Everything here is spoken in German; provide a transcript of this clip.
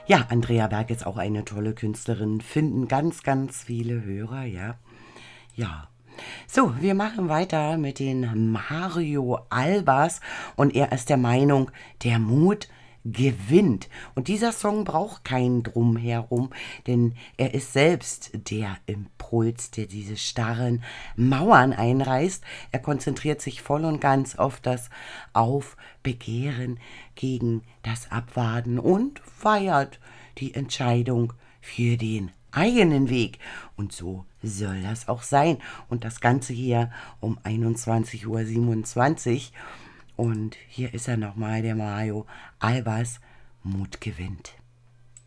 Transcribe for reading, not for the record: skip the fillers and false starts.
Ja, Andrea Berg ist auch eine tolle Künstlerin, finden ganz, ganz viele Hörer, ja. Ja. So, wir machen weiter mit den Mario Albers und er ist der Meinung, der Mut gewinnt. Und dieser Song braucht kein Drumherum, denn er ist selbst der Impuls, der diese starren Mauern einreißt. Er konzentriert sich voll und ganz auf das Aufbegehren gegen das Abwarten und feiert die Entscheidung für den eigenen Weg. Und so soll das auch sein. Und das Ganze hier um 21:27 Uhr. Und hier ist er nochmal, der Mario Albers. Mut gewinnt.